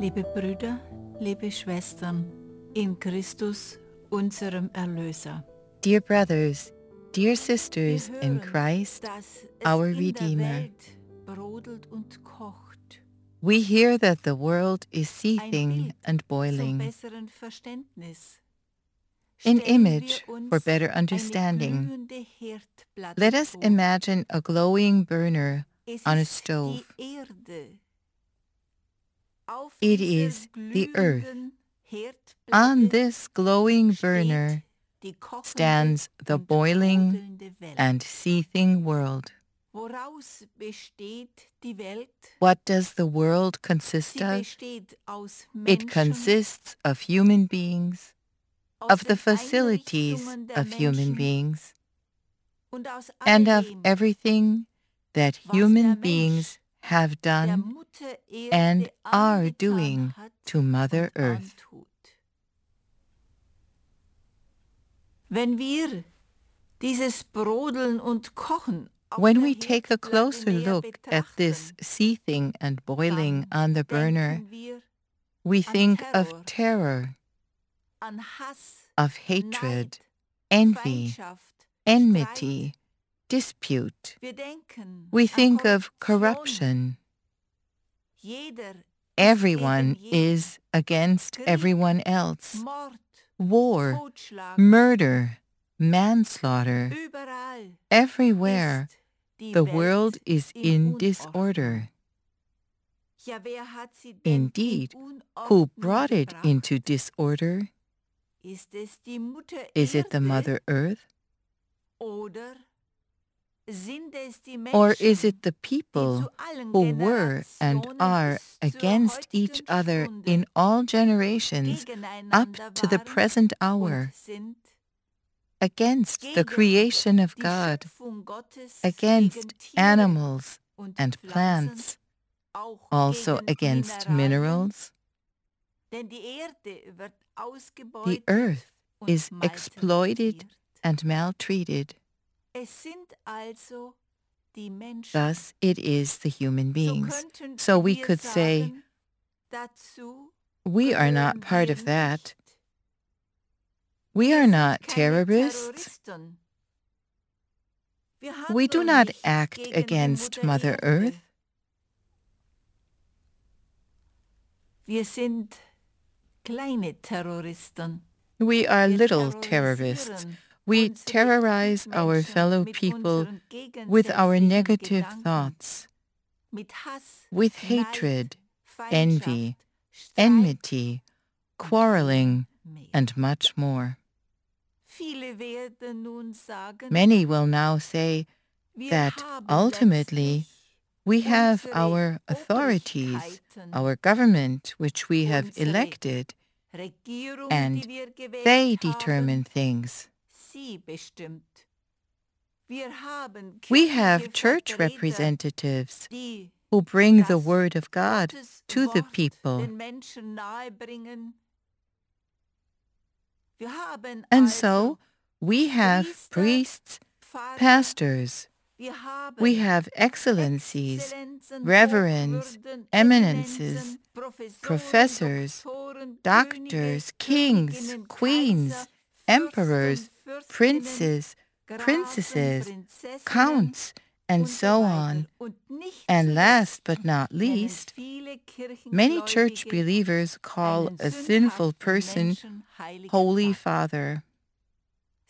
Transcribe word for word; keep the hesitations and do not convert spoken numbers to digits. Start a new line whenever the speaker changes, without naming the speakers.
Liebe Brüder, liebe Schwestern, in Christus, unserem Erlöser.
Dear brothers, dear sisters
Wir
in
hören,
Christ,
dass es
our
in der
Redeemer.
Welt brodelt und kocht.
We hear that the world is
Ein
seething
Bild
and
zum
boiling,
besseren Verständnis.
an
Stellen
image
wir uns
for better
eine
understanding.
glühende Herdplatte
Let us
vor.
imagine a glowing burner
Es
on a
ist
stove.
die Erde. Auf
It
dieser
is the earth.
glühenden Herdplatte
On this glowing
steht
burner
die kochende
stands the
und
boiling
brodelnde Welt.
and seething world.
Woraus besteht die Welt?
What does the world consist
Sie
of?
besteht aus
It
Menschen,
consists of human beings,
aus
of the
den
facilities
Einrichtungen der
of human
Menschen
beings,
und aus
and of
alledem,
everything that
was der
human
Mensch
beings have
der
done
Mutter Erde
and are
angetan
doing
hat
to Mother
und
Earth.
antut. Wenn wir dieses Brodeln und Kochen auf
When
der
we take a
Herdplatte
closer
näher
look at this
betrachten,
seething and boiling
dann
on the burner,
denken wir
we
an
think of
Terror,
terror,
an Hass,
of
Neid,
hatred, envy,
Feindschaft,
enmity,
Streit.
dispute.
Wir denken
We
an
think of
Korruption.
corruption.
Jeder ist
Everyone
gegen jeden.
is against
Krieg,
everyone else.
Mord,
War,
Totschlag,
murder, manslaughter.
überall
Everywhere,
ist die
the
Welt
world is
in
in
Unordnung.
disorder.
Ja, wer hat sie denn
Indeed,
in
who
Unordnung
brought it
gebracht?
into disorder?
Ist es die Mutter
Is it the
Erde
Mother Earth?
oder sind es die
Or is
Menschen,
it the
die
people
zu allen
who were and
Generationen
are
bis zur
against each
heutigen
other
Stunde
in all generations up
gegeneinander
to the
waren
present hour,
und sind
against the
gegen
creation of
die
God,
Schöpfung Gottes,
against
gegen Tiere
animals
und
and
Pflanzen,
plants,
auch
also
gegen
against
Mineralien,
minerals?
denn die Erde wird
The
ausgebeutet
earth
und
is exploited
malträtiert.
and maltreated.
Es sind also die Menschen.
Thus, it is the human
So
beings.
könnten
So we
wir
could say,
sagen, dazu
we are not
gehören
part
wir
of that.
nicht.
We
Wir
are
sind
not
keine
terrorists.
Terroristen. Wir
We do
handeln
not
nicht
act
gegen die
against
Mutter
Mother
Erde.
Earth.
Wir sind kleine Terroristen.
We are
Wir
little terrorists.
terrorisieren
We
unsere
terrorize our
Mitmenschen
fellow
mit
people
unseren
with our
gegensätzlichen
negative
Gedanken,
thoughts,
mit Hass,
with
Neid,
hatred,
Feindschaft,
envy,
Streit
enmity,
und
quarreling,
viel mehr.
and much more.
Viele werden nun sagen,
Many will now say
wir
that
haben
ultimately
letztlich
we have
unsere
our authorities,
Obrigkeiten,
our government, which we have
unsere
elected,
Regierung,
and
die wir gewählt
they
haben,
determine things.
sie bestimmt. Wir haben
We
kirchliche
have church
Vertreter,
representatives
die
who bring the
das
word of God
Gottes
to the
Wort
people.
den Menschen nahebringen. Wir haben
And
also
so we have
Priester,
priests,
Pfarrer,
pastors,
wir haben
we have excellencies,
Exzellenzen,
reverends,
Hochwürden,
eminences,
Eminenzen, Professoren,
professors,
Doktoren,
doctors,
Könige,
kings,
Königinnen,
queens,
Kaiser,
emperors,
Fürsten, Fürstinnen,
princes,
Grafen,
princesses,
Prinzessinnen
counts, and
und so
so
weiter.
on.
Und nicht
And last
zuletzt
but not
nennen
least,
viele
many church
Kirchengläubige
believers call
einen
a sinful
sündhaften
person
Menschen Heiligen
Holy
Vater.
Father.